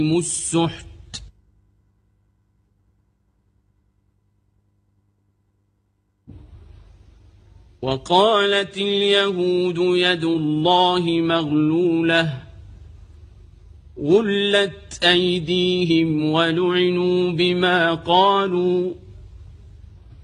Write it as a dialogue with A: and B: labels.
A: السحت وقالت اليهود يد الله مغلولة غلت أيديهم ولعنوا بما قالوا